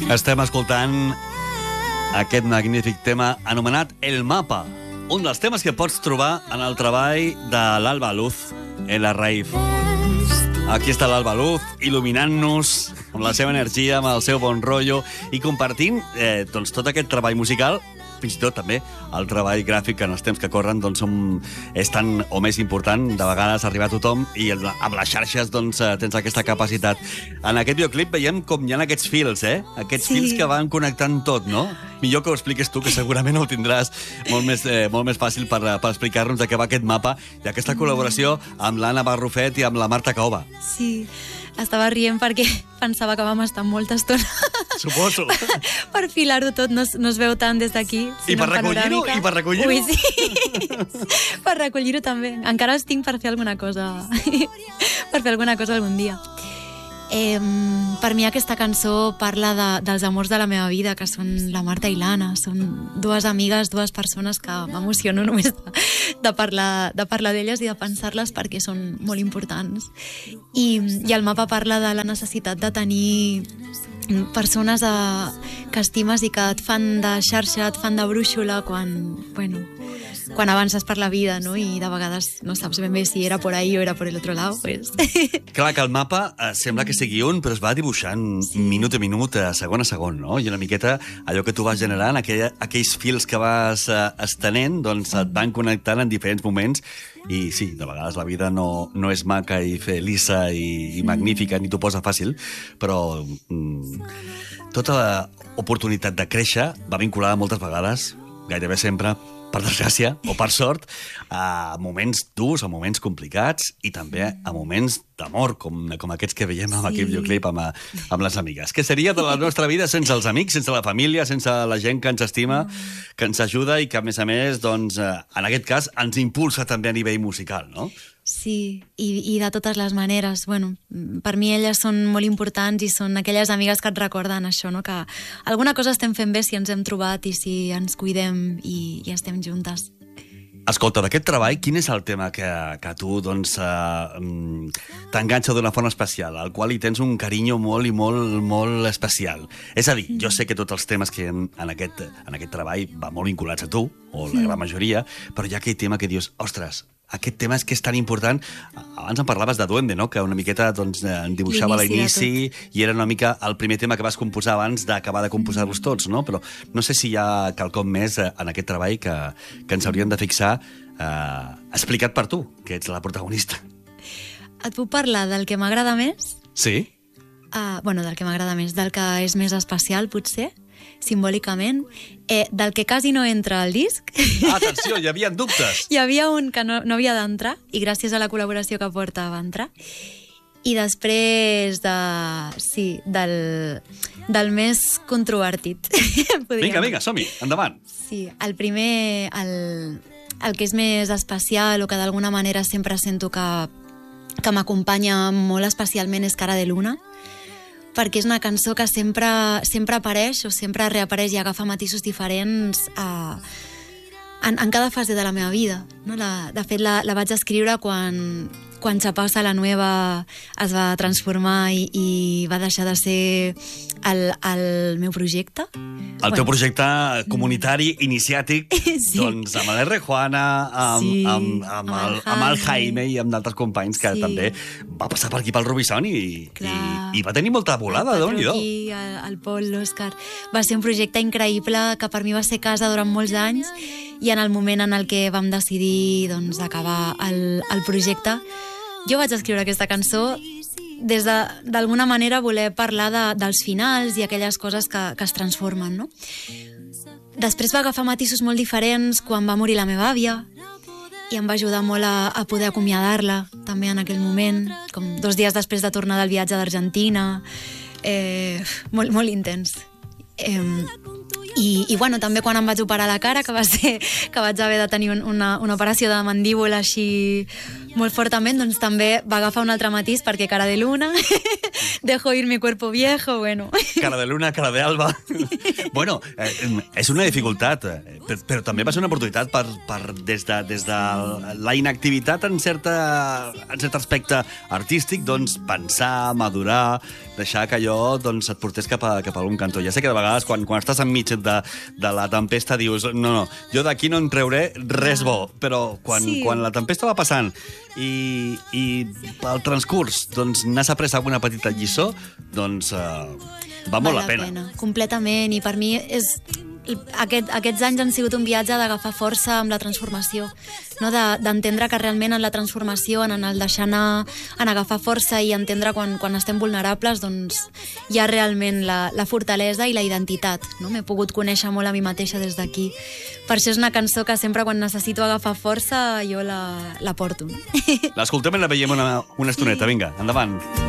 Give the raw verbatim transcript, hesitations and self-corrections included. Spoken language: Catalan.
Estem escoltant aquest magnífic tema anomenat El Mapa, un dels temes que pots trobar en el treball de l'Alba Luz, en la Raïf. Aquí està l'Alba Luz, il·luminant-nos amb la seva energia, amb el seu bon rotllo i compartint eh, doncs, tot aquest treball musical, fins i tot també el treball gràfic en els temps que corren doncs, som, és tan o més important de vegades arribar a tothom i amb les xarxes doncs, tens aquesta capacitat. En aquest videoclip veiem com hi ha aquests fils, eh? Aquests sí. fils que van connectant tot, no? Millor que ho expliques tu, que segurament ho tindràs molt més, eh, molt més fàcil per, per explicar-nos de què va aquest mapa i aquesta col·laboració amb l'Anna Barrufet i amb la Marta Caoba. Sí, estava rient perquè pensava que vam estar molta estona. Suposo. Per filar-ho tot, no, no es veu tant des d'aquí. I per recollir-ho? I per recollir-ho? Ui, sí. Per recollir-ho també. Encara els tinc per fer alguna cosa. Per fer alguna cosa algun dia. Eh, per mi aquesta cançó parla de, dels amors de la meva vida, que són la Marta i l'Anna. Són dues amigues, dues persones que m'emociono només de, de parlar de parlar d'elles i de pensar-les perquè són molt importants. I, i el mapa parla de la necessitat de tenir persones a, que estimes i que et fan de xarxa, et fan de brúixola quan, bueno, quan avances per la vida, no? I de vegades no saps ben bé si era por ahí o era por el otro lado, pues. Clar, que el mapa eh, sembla que sigui un, però es va dibuixant sí. minut a minut, a segon a segon, no? I una miqueta allò que tu vas generant, aquell, aquells fils que vas eh, estenent, doncs et van connectant en diferents moments. I sí, de vegades la vida no, no és maca i felissa i, i magnífica, ni t'ho posa fàcil, però mm, tota l'oportunitat de créixer va vinculada moltes vegades, gairebé sempre, per desgràcia o per sort, a moments durs, a moments complicats i també a moments d'amor, com, com aquests que veiem amb sí. aquell videoclip amb, amb les amigues. Què seria de la nostra vida sense els amics, sense la família, sense la gent que ens estima, que ens ajuda i que, a més a més, doncs, en aquest cas, ens impulsa també a nivell musical, no? Sí, i, i de totes les maneres. Bueno, per mi elles són molt importants i són aquelles amigues que et recorden això, no? Que alguna cosa estem fent bé si ens hem trobat i si ens cuidem i, i estem juntes. Escolta, d'aquest treball, quin és el tema que, que a tu doncs, eh, t'enganxa d'una forma especial, al qual hi tens un carinyo molt i molt, molt especial? És a dir, jo sé que tots els temes que en, en, aquest, en aquest treball van molt vinculats a tu, o la gran majoria, però hi ha aquell tema que dius, ostres, aquest tema és que és tan important. Abans em parlaves de Duende, no? Que una miqueta doncs, en dibuixava a l'inici i era una mica el primer tema que vas composar abans d'acabar de composar-los tots, no? Però no sé si hi ha quelcom més en aquest treball que, que ens hauríem de fixar eh, explicat per tu, que ets la protagonista. Et puc parlar del que m'agrada més? Sí? Uh, bueno, del que m'agrada més, del que és més especial, potser, simbòlicament, eh, del que quasi no entra al disc. Ah, atenció, hi havia dubtes. Hi havia un que no, no havia d'entrar, i gràcies a la col·laboració que porta va entrar. I després de... sí, del, del més controvertit. Vinga, vinga, som-hi, endavant. Sí, el primer, el, el que és més especial o que d'alguna manera sempre sento que, que m'acompanya molt especialment és Cara de Luna, perquè és una cançó que sempre, sempre apareix o sempre reapareix i agafa matisos diferents a, en, en cada fase de la meva vida. No? La, de fet, la, la vaig escriure quan, quan Chapao Salanueva es va transformar i, i va deixar de ser el, el meu projecte. El teu projecte comunitari iniciàtic, sí. doncs amb l'R. Juana, amb, sí. amb, amb, amb, el, amb el Jaime i amb d'altres companys que sí. també va passar per aquí pel Rubicon i, i, i va tenir molta volada, déu-n'hi-do. El, el Pol, l'Òscar. Va ser un projecte increïble que per mi va ser casa durant molts anys i en el moment en el que vam decidir doncs, acabar el, el projecte, jo vaig escriure aquesta cançó des d'alguna de, manera voler parlar de, dels finals i aquelles coses que, que es transformen, no? Després va agafar matisos molt diferents quan va morir la meva àvia i em va ajudar molt a, a poder acomiadar-la també en aquell moment, com dos dies després de tornar del viatge d'Argentina, eh, molt, molt intens. Eh, i, i bueno, també quan em vaig operar la cara, que va ser que vaig haver de tenir un, una, una operació de mandíbula així molt fortament, doncs també va agafar un altre matís perquè cara de luna, dejo ir mi cuerpo viejo, bueno. Cara de luna, cara de alba. Bueno, eh, és una dificultat, eh, però, però també va ser una oportunitat per, per des, de, des de la inactivitat en, certa, en cert aspecte artístic, doncs pensar, madurar, deixar que allò doncs, et portés cap a, cap a algun cantó. Ja sé que de vegades quan, quan estàs enmig de, de la tempesta dius no, no, jo d'aquí no en treuré res bo, però quan, sí. quan la tempesta va passant i, i pel transcurs doncs, n'has après alguna petita lliçó, doncs eh, va molt Val la pena. pena. Completament, i per mi és... Aquest, aquests anys han sigut un viatge d'agafar força amb la transformació, no? D'entendre que realment en la transformació, en el deixar anar, en agafar força i entendre quan, quan estem vulnerables, doncs hi ha realment la, la fortalesa i la identitat. No? M'he pogut conèixer molt a mi mateixa des d'aquí. Per això és una cançó que sempre quan necessito agafar força jo la, la porto. L'escoltem i la veiem una, una estoneta. Vinga, endavant.